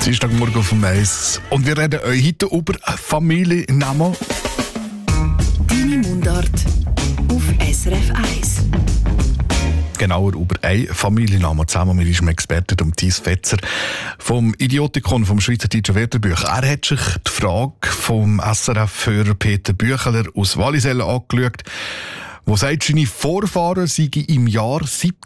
Dienstagmorgen auf dem Eis. Und wir reden heute über Familiennamen. Deine Mundart auf SRF 1. Genauer über einen Familiennamen. Zusammen mit unserem Experten Thies Fetzer vom Idiotikon vom Schweizerdeutschen Wörterbuch. Er hat sich die Frage vom SRF-Führer Peter Bücheler aus Wallisellen angeschaut, wo sagt, seine Vorfahren seien im Jahr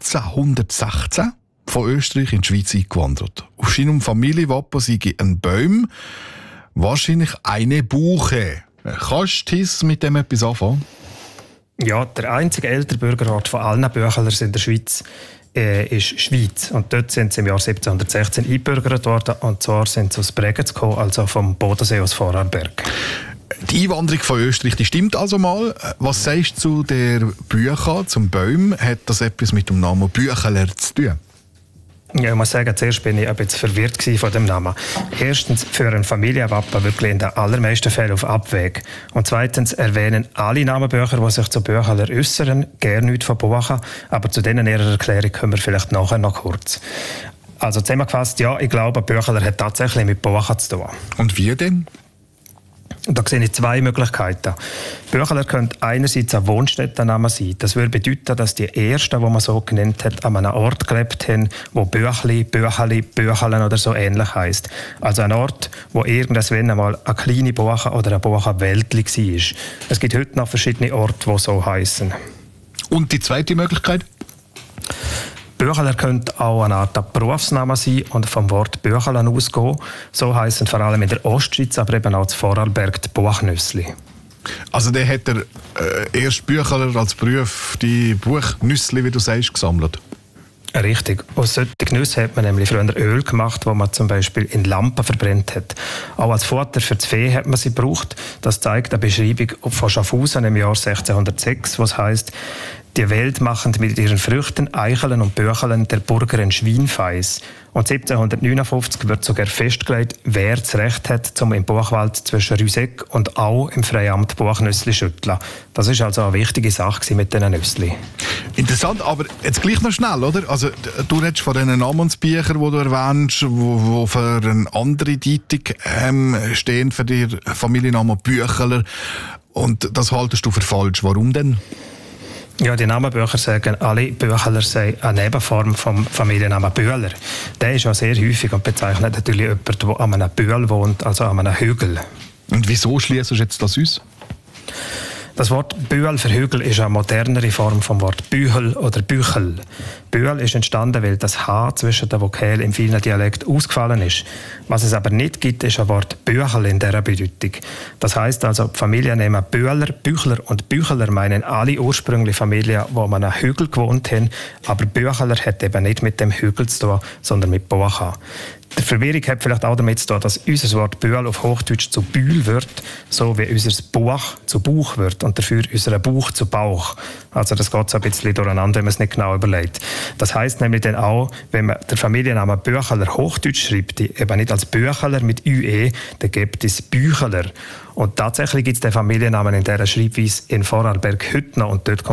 1716 von Österreich in die Schweiz eingewandert. Auf seinem Familienwappen sei ein Baum, wahrscheinlich eine Buche. Kannst du mit dem etwas anfangen? Ja, der einzige ältere Bürgerrat von allen Büchlers in der Schweiz ist Schweiz. Und dort sind sie im Jahr 1716 eingebürgert worden. Und zwar sind sie aus Bregenz gekommen, also vom Bodensee aus Vorarlberg. Die Einwanderung von Österreich, die stimmt also mal. Was sagst du zu der Bücher, zum Baum? Hat das etwas mit dem Namen Bücheler zu tun? Ja, ich muss sagen, zuerst bin ich ein bisschen verwirrt von dem Namen. Erstens führen ein Familienwappen wirklich in den allermeisten Fällen auf Abweg. Und zweitens erwähnen alle Namenbücher, die sich zu Bücheler äußern, gerne nichts von Buchen. Aber zu denen ihrer Erklärung kommen wir vielleicht nachher noch kurz. Also zusammengefasst, ja, ich glaube, Bücheler hat tatsächlich mit Buchen zu tun. Und wie denn? Da sehe ich zwei Möglichkeiten. Bücheler könnte einerseits ein Wohnstättenname sein. Das würde bedeuten, dass die Ersten, die man so genannt hat, an einem Ort gelebt haben, wo Büchli, Bücheli, Büchelen oder so ähnlich heisst. Also ein Ort, wo irgendwann einmal eine kleine Buche oder ein Buchenwäldli war. Es gibt heute noch verschiedene Orte, die so heissen. Und die zweite Möglichkeit? Bücheler könnte auch eine Art Berufsname sein und vom Wort Büchelen ausgehen. So heissen vor allem in der Ostschweiz, aber eben auch in Vorarlberg die Buchnüssli. Also der hat erst Bücheler als Beruf die Buchnüssli, wie du sagst, gesammelt? Richtig. Aus solchen Nüssen hat man nämlich früher Öl gemacht, das man zum Beispiel in Lampen verbrennt hat. Auch als Futter für das Vieh hat man sie gebraucht. Das zeigt eine Beschreibung von Schaffhausen im Jahr 1606, was heisst: Die Welt machen mit ihren Früchten, Eicheln und Büchelen der Burger ein Schweinfeis. Und 1759 wird sogar festgelegt, wer das Recht hat, zum im Buchwald zwischen Rüseck und Au im Freiamt Buchnüssli schütteln. Das ist also eine wichtige Sache mit diesen Nüssli. Interessant, aber jetzt gleich noch schnell, oder? Also du redest von diesen Namensbüchern, die du erwähnst, wo für eine andere Deutung stehen für den Familiennamen Bücheler. Und das haltest du für falsch. Warum denn? Ja, die Namenbücher sagen, alle Bücheler seien eine Nebenform vom Familiennamen Bühler. Der ist ja sehr häufig und bezeichnet natürlich jemanden, der an einem Bühl wohnt, also an einem Hügel. Und wieso schließt du jetzt das aus? Das Wort Bühl für Hügel ist eine modernere Form vom Wort Büchel oder Büchel. Bühl ist entstanden, weil das H zwischen den Vokalen im vielen Dialekt ausgefallen ist. Was es aber nicht gibt, ist ein Wort Büchel in dieser Bedeutung. Das heisst also, die Familiennamen Bühler, Büchler und Bücheler meinen alle ursprüngliche Familien, die an einem Hügel gewohnt haben, aber Bücheler hat eben nicht mit dem Hügel zu tun, sondern mit Buchen. Die Verwirrung hat vielleicht auch damit zu tun, dass unser Wort Bühl auf Hochdeutsch zu Bühl wird, so wie unser Buch zu Bauch wird und dafür unser Bauch zu Bauch. Also das geht so ein bisschen durcheinander, wenn man es nicht genau überlegt. Das heisst nämlich dann auch, wenn man den Familiennamen Bücheler Hochdeutsch schreibt, eben nicht als Bücheler mit UE, dann gibt es Bücheler. Und tatsächlich gibt es den Familiennamen in dieser Schreibweise in Vorarlberg heute noch und dort